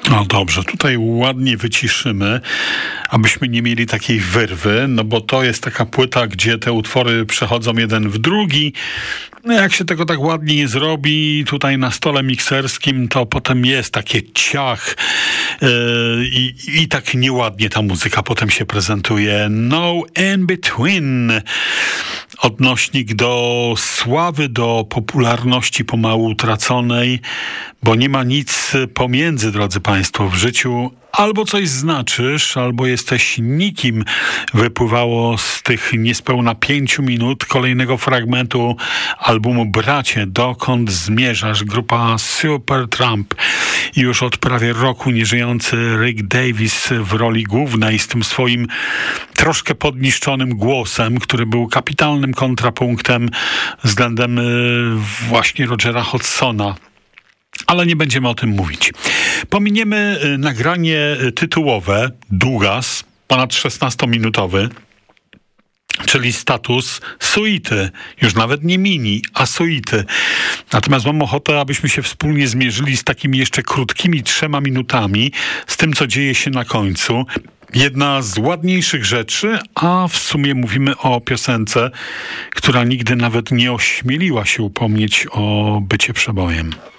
No dobrze, tutaj ładnie wyciszymy, abyśmy nie mieli takiej wyrwy, no bo to jest taka płyta, gdzie te utwory przechodzą jeden w drugi. No jak się tego tak ładnie nie zrobi tutaj na stole mikserskim, to potem jest takie ciach i tak nieładnie ta muzyka potem się prezentuje. No in between. Odnośnik do sławy, do popularności pomału utraconej, bo nie ma nic pomiędzy, drodzy Państwo, w życiu. Albo coś znaczysz, albo jesteś nikim. Wypływało z tych niespełna 5 minut kolejnego fragmentu albumu Bracie, dokąd zmierzasz? Grupa Supertramp. I już od prawie roku nieżyjący Rick Davies w roli głównej z tym swoim troszkę podniszczonym głosem, który był kapitalnym kontrapunktem względem właśnie Rogera Hodgsona. Ale nie będziemy o tym mówić. Pominiemy nagranie tytułowe, długas, ponad 16-minutowy, czyli status suity. Już nawet nie mini, a suity. Natomiast mam ochotę, abyśmy się wspólnie zmierzyli z takimi jeszcze krótkimi 3 minutami, z tym, co dzieje się na końcu. Jedna z ładniejszych rzeczy, a w sumie mówimy o piosence, która nigdy nawet nie ośmieliła się upomnieć o bycie przebojem.